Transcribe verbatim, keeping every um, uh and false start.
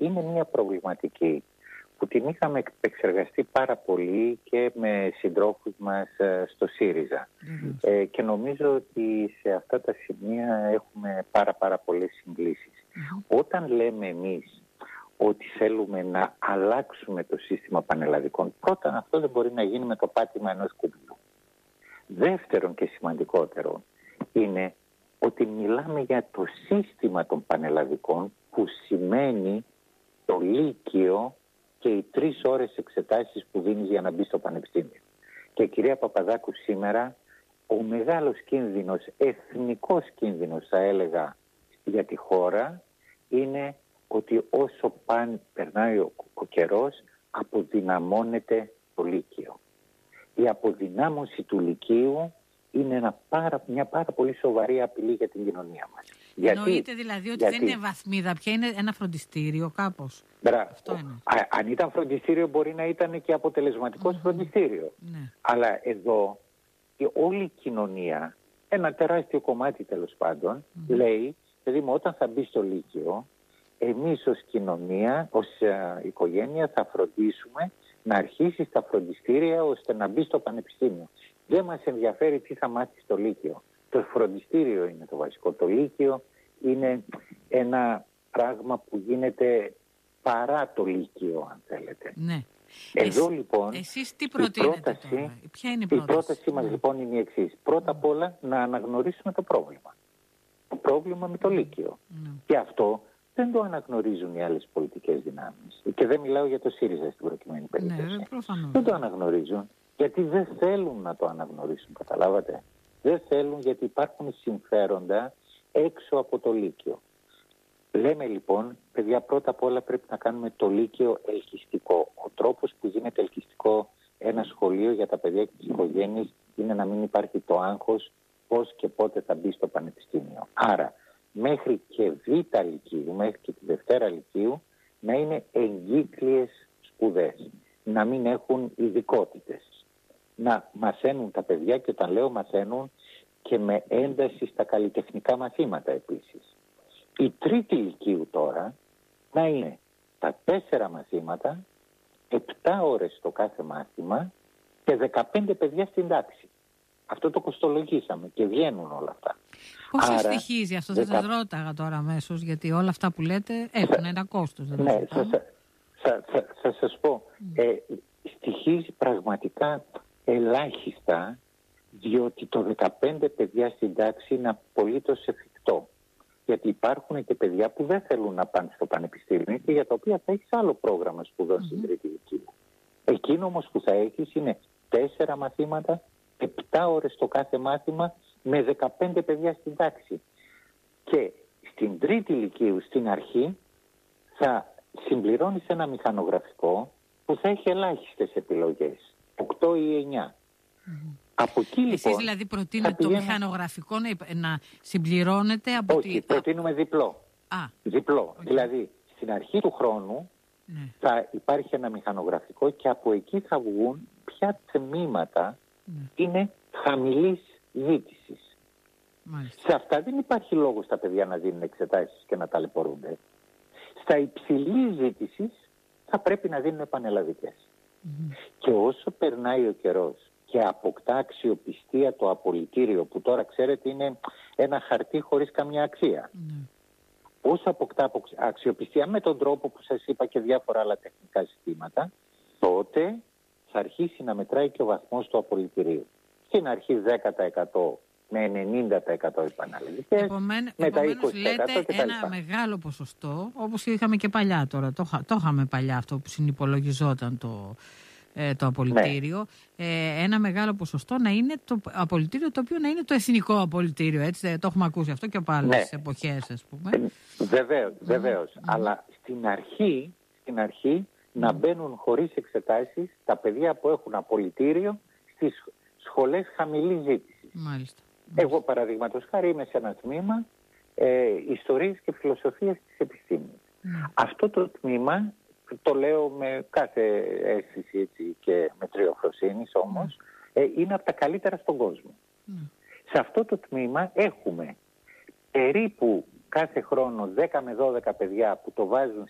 είναι μια προβληματική που την είχαμε επεξεργαστεί πάρα πολύ και με συντρόφους μας στο ΣΥΡΙΖΑ. Mm-hmm. Ε, και νομίζω ότι σε αυτά τα σημεία έχουμε πάρα πάρα πολλές συγκλήσεις. Mm-hmm. Όταν λέμε εμείς ότι θέλουμε να αλλάξουμε το σύστημα πανελλαδικών, πρώτα αυτό δεν μπορεί να γίνει με το πάτημα ενός κουμπιού. Δεύτερον και σημαντικότερο είναι ότι μιλάμε για το σύστημα των πανελλαδικών, που σημαίνει το λύκειο και οι τρεις ώρες εξετάσεις που δίνεις για να μπει στο πανεπιστήμιο. Και κυρία Παπαδάκου, σήμερα ο μεγάλος κίνδυνος, εθνικός κίνδυνος θα έλεγα για τη χώρα, είναι ότι όσο παν περνάει ο, ο καιρός, αποδυναμώνεται το λύκειο. Η αποδυνάμωση του λυκείου είναι ένα πάρα, μια πάρα πολύ σοβαρή απειλή για την κοινωνία μας. Εννοείται γιατί, δηλαδή ότι γιατί... δεν είναι βαθμίδα, πια είναι ένα φροντιστήριο κάπως. Αυτό είναι. Α, αν ήταν φροντιστήριο μπορεί να ήταν και αποτελεσματικός mm-hmm. φροντιστήριο. Ναι. Αλλά εδώ και όλη η κοινωνία, ένα τεράστιο κομμάτι τέλος πάντων, mm-hmm. λέει, δηλαδή όταν θα μπει στο λύκειο, εμείς ως κοινωνία, ως uh, οικογένεια θα φροντίσουμε να αρχίσει στα φροντιστήρια ώστε να μπει στο πανεπιστήμιο. Δεν μας ενδιαφέρει τι θα μάθει στο λύκειο. Το φροντιστήριο είναι το βασικό. Το λύκειο είναι ένα πράγμα που γίνεται παρά το λύκειο, αν θέλετε. Ναι. Εδώ Εσύ, λοιπόν εσείς τι προτείνετε η πρόταση, τώρα? Ποια είναι η πρόταση? η πρότασή μας λοιπόν είναι η εξής. Πρώτα απ' όλα να αναγνωρίσουμε το πρόβλημα. Το πρόβλημα με το λύκειο. Mm. Και αυτό δεν το αναγνωρίζουν οι άλλες πολιτικές δυνάμεις. Και δεν μιλάω για το ΣΥΡΙΖΑ στην προκειμένη περίπτωση. Ναι, προφανώς. Δεν το αναγνωρίζουν γιατί δεν θέλουν να το αναγνωρίσουν, καταλάβατε. Δεν θέλουν γιατί υπάρχουν συμφέροντα έξω από το λύκειο. Λέμε λοιπόν, παιδιά, πρώτα απ' όλα πρέπει να κάνουμε το λύκειο ελκυστικό. Ο τρόπος που γίνεται ελκυστικό ένα σχολείο για τα παιδιά και τις οικογένειες είναι να μην υπάρχει το άγχος πώς και πότε θα μπει στο πανεπιστήμιο. Άρα, μέχρι και β' λυκείου, μέχρι και τη Δευτέρα λυκείου, να είναι εγκύκλιες σπουδές. Να μην έχουν ειδικότητες. Να μαθαίνουν τα παιδιά, και όταν λέω μαθαίνουν, και με ένταση στα καλλιτεχνικά μαθήματα επίσης. Η τρίτη λυκείου τώρα να είναι τα τέσσερα μαθήματα, επτά ώρες το κάθε μάθημα και δεκαπέντε παιδιά στην τάξη. Αυτό το κοστολογήσαμε και βγαίνουν όλα αυτά. Πώς σας στοιχίζει αυτό? Θα σας ρώταγα τώρα αμέσως, γιατί όλα αυτά που λέτε έχουν ένα κόστος. Ναι, θα, θα, θα, θα σας πω. Mm. Ε, στοιχίζει πραγματικά ελάχιστα, διότι το δεκαπέντε παιδιά στην τάξη είναι απολύτως εφικτό. Γιατί υπάρχουν και παιδιά που δεν θέλουν να πάνε στο πανεπιστήμιο και για τα οποία θα έχεις άλλο πρόγραμμα σπουδών mm-hmm. στην τρίτη λυκείου. Εκείνο όμως που θα έχεις είναι τέσσερα μαθήματα, επτά ώρες το κάθε μάθημα με δεκαπέντε παιδιά στην τάξη. Και στην τρίτη λυκείου στην αρχή θα συμπληρώνεις ένα μηχανογραφικό που θα έχει ελάχιστες επιλογές, οκτώ ή εννιά. Mm-hmm. Από εκεί, λοιπόν, εσείς δηλαδή προτείνετε πηγαίνω... το μηχανογραφικό να, να συμπληρώνεται από Όχι, τη... προτείνουμε διπλό. Α, διπλό. Okay. Δηλαδή, στην αρχή του χρόνου ναι. θα υπάρχει ένα μηχανογραφικό και από εκεί θα βγουν ποια τμήματα ναι. είναι χαμηλής ζήτησης. Μάλιστα. Σε αυτά δεν υπάρχει λόγος τα παιδιά να δίνουν εξετάσεις και να ταλαιπωρούνται. Στα υψηλής ζήτησης θα πρέπει να δίνουν πανελλαδικές. Mm-hmm. Και όσο περνάει ο καιρός και αποκτά αξιοπιστία το απολυτήριο, που τώρα ξέρετε είναι ένα χαρτί χωρίς καμιά αξία. Mm. Όσο αποκτά αξιοπιστία με τον τρόπο που σας είπα και διάφορα άλλα τεχνικά ζητήματα, τότε θα αρχίσει να μετράει και ο βαθμός του απολυτηρίου. Στην αρχή δέκα τοις εκατό με ενενήντα τοις εκατό επαναληπτικές, Επομένως, μετά επομένως είκοσι τοις εκατό λέτε κτλ. Ένα μεγάλο ποσοστό, όπως είχαμε και παλιά τώρα, το, το είχαμε παλιά αυτό που συνυπολογιζόταν το... το απολυτήριο, ναι. ε, ένα μεγάλο ποσοστό να είναι το απολυτήριο, το οποίο να είναι το εθνικό απολυτήριο, έτσι, το έχουμε ακούσει αυτό και από άλλες ναι. εποχές, ας πούμε. Ε, βεβαίως, βεβαίως. Mm. Αλλά στην αρχή, στην αρχή mm. να μπαίνουν χωρίς εξετάσεις τα παιδιά που έχουν απολυτήριο στις σχολές χαμηλής ζήτησης. Μάλιστα. Εγώ παραδείγματος χάρη είμαι σε ένα τμήμα ε, ιστορίας και φιλοσοφίας της επιστήμης. Mm. Αυτό το τμήμα, το λέω με κάθε αίσθηση έτσι, και με τριοφροσύνης όμως, mm. ε, είναι από τα καλύτερα στον κόσμο. Mm. Σε αυτό το τμήμα έχουμε περίπου κάθε χρόνο δέκα με δώδεκα παιδιά που το βάζουν